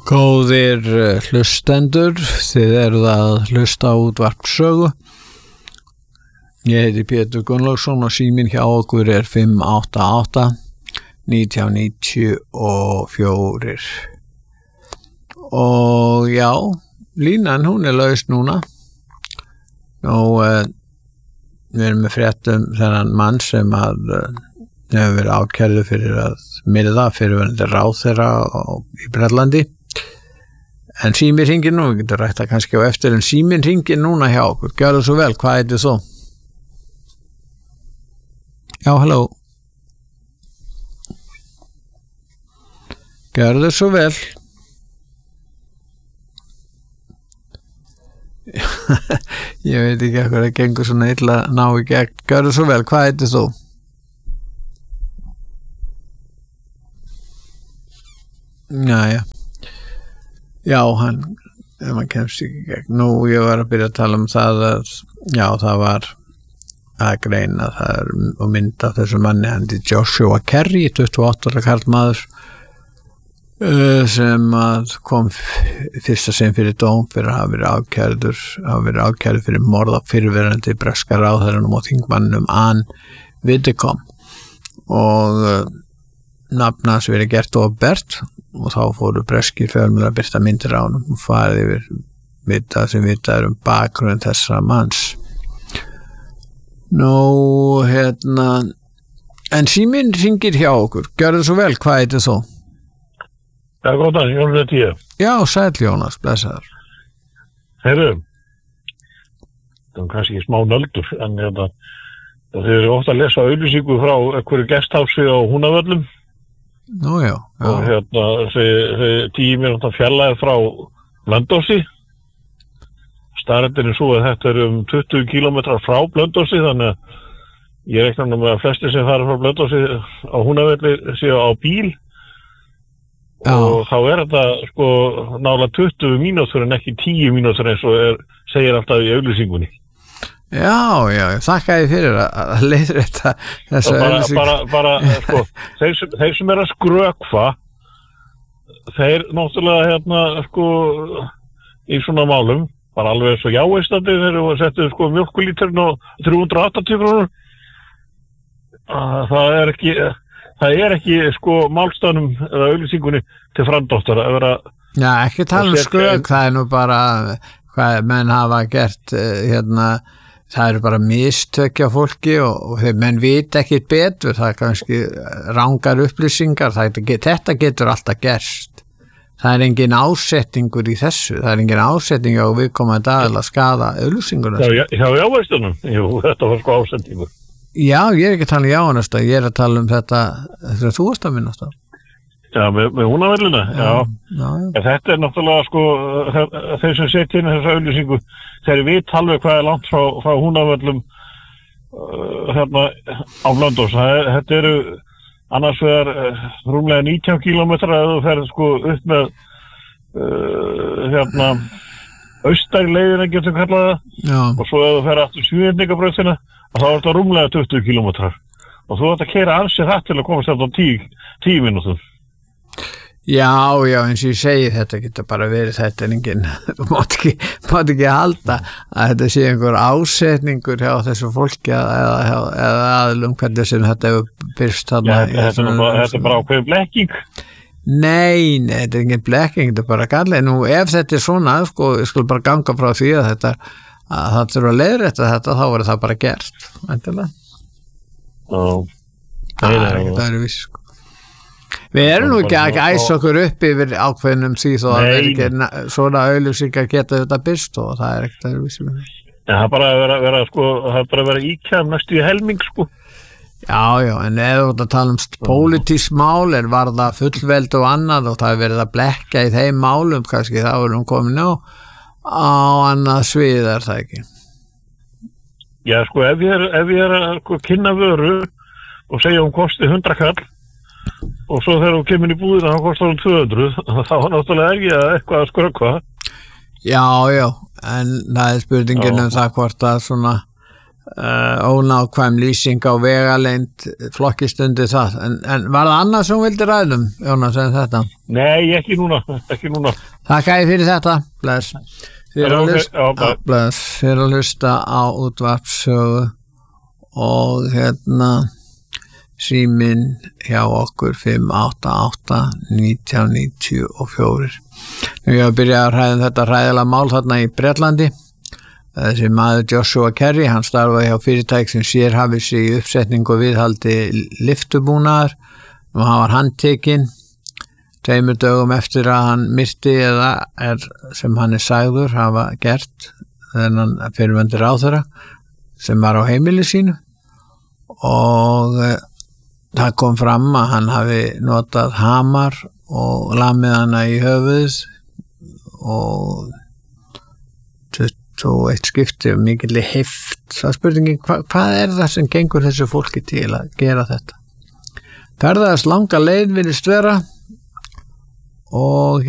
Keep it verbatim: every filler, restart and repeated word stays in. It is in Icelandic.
Góðir hlustendur, þið eruð að hlusta á útvarpssögu. Ég heiti Pétur Gunnlaugsson og síminn hjá okkur er fimm átta átta nítján níutíu og fjögur. Og já, línan hún er laus núna. Og uh, við erum með fréttum þennan mann sem að uh, hefur verið ákærður fyrir að myrða fyrirverandi ráðherra í Bretlandi. En síminn hringir nú, við getum rætt það kannski á eftir, en síminn hringir núna hjá okkur. Gjörðu svo vel, hvað heitir þú? Já, halló. Gjörðu svo vel. Ég veit ekki hvað það gengur svona illa ná í gegn. Gjörðu svo vel, hvað heitir þú? Jæja. Já, hann, ef maður kemst ekki gegn. Nú, ég var að byrja að tala um það að, já, það var að greina það er, og mynda þessu manni, hann er Joshua Kerry, tuttugu og átta ára karlmaður, uh, sem að kom fyrsta sinn fyrir dóm fyrir að hafa verið ákærður, hafa verið ákærður fyrir morð á fyrrverandi breska ráðherranum og þingmannum Ann Widdecombe og uh, nafn hans verið gert opinbert og þá fóru breskir fjölmiðlar að birta myndir á honum og farið yfir vita sem vita er um bakgrunn þessa manns. Nú, hérna, en síminn hringir hjá okkur. Gjörðu svo vel, hvað heitir þú? Já, góðan, Jónas heiti ég. Já, sæll Jónas, blessaður. Heyrðu, það er kannski smá nöldur, en hérna, þið eru ofta að lesa auglýsingu frá einhverju gesthálsi á Húnavöllum. Nú já, já. Og hérna, þeir tíu mínútur fjarlægð frá Blönduósi. Staðreyndin er svo að þetta er um tuttugu kílómetrar frá Blönduósi, þannig að ég reikna nú með að flestir sem fara frá Blönduósi á Húnavelli séu á bíl. Já. Og þá er þetta sko nálega tuttugu mínútur en ekki tíu mínútur eins og er, segir alltaf í auglýsingunni. Já, já, þakka ég fyrir að leiðrétta þessa auglýsingu. Bara, bara, bara, sko, þeir sem, þeir sem er að skrökva, þeir náttúrulega, hérna, sko, í svona málum, bara alveg eins og jáistandi, þeir eru að setja, sko, mjólkulíturinn og þrjú hundruð og áttatíu krónur. Það er ekki, það er ekki, sko, málstafnum eða auglýsingunni til framdóttar að vera... Já, ekki tala um skrök, það er nú bara hvað menn hafa gert, hérna, það eru bara mistökja fólki og, og þeir menn vita ekkit betur, það er kannski rangar upplýsingar, það, þetta getur alltaf gerst. Það er engin ásetningur í þessu, það er engin ásetning á viðkomandi aðeins að skaða auglýsinguna. Já, já, já, veistunum, jú, þetta var sko ásetningur. Já, ég er ekki að tala um jáanasta, ég er að tala um þetta, þetta þú varst að minnast á. Já, með, með Húnavellina, já. Já, já. En þetta er náttúrulega, sko, þeir sem setja inn þessa auglýsingu, þeir veit alveg hvað er langt frá, frá Húnavellum uh, hérna á Blönduósi. Þetta eru annars vegar uh, rúmlega nítján kílómetrar að þú ferð, sko, upp með uh, hérna austari leiðina, getum kallað það. Já. Og svo ef þú ferð aftur Svíðningabrautina, þá er þetta rúmlega tuttugu kílómetrar. Og þú ætti að keyra ansi hratt til að komast þetta á tíu mínútur. Já, já, eins og ég segi þetta getur bara verið þetta en enginn, þú mátt ekki, mátt ekki halda að þetta sé einhver ásetningur hjá þessu fólki eða, eða, eða aðlum hvernig sem þetta hefur byrst þarna. Já, þetta, þetta, bara, þetta er bara ákveðin blekking. Nei, nei, þetta er engin blekking, þetta er bara gallið. Nú, ef þetta er svona, sko, ég skulle bara ganga frá því að þetta, að það þurfa að leiðrétta þetta, þá verður það bara gert, væntanlega. Já. Það er ekki, það er vissi, sko. Við erum nú ekki að æsa okkur upp yfir ákveðnum því þó að er ekki svona auglýsingar geta þetta byrst og það er ekkert að vissi. Ja, það er bara að vera, vera, sko, það er bara að vera íkjæm næstu í helming, sko. Já, já, en ef þú að tala um pólitísk mál er varða fullveld og annað og það er verið að blekka í þeim málum, kannski þá erum komin á, á annað svið, er það ekki? Já, sko, ef ég er, ef ég er að sko, kynna vöru og segja hún kosti hundrað kall, og svo þegar þú kemur í búðina þá kostar hún tvö hundruð, þá náttúrulega er ég að eitthvað að skrökva. Já, já, en það er spurningin um það hvort að svona uh, ónákvæm lýsing á vegalengd flokkist undir það en, en var það annað sem vildi ræðum Jónas en þetta? Nei, ekki núna, ekki núna. Takk æði fyrir þetta bless fyrir að hlusta, bless, fyrir að hlusta á útvarpssögu og hérna síminn hjá okkur fimm átta átta nítján níutíu og fjögur. Nú ég að byrja að ræða þetta hræðilega mál þarna í Bretlandi. Þessi maður Joshua Kerry, hann starfaði hjá fyrirtæk sem sérhæfir sig í uppsetningu og viðhaldi lyftubúnaðar og hann var handtekinn tveimur dögum eftir að hann myrti eða er sem hann er sagður hafa gert þennan fyrrverandi ráðherra sem var á heimili sínu og e, það kom fram að hann hafi notað hamar og lamið hana í höfuð og og eitt skipti og mikilli heift. Það spurningin, hva, hvað er það sem gengur þessu fólki til að gera þetta? Ferðast langa leið virðist vera og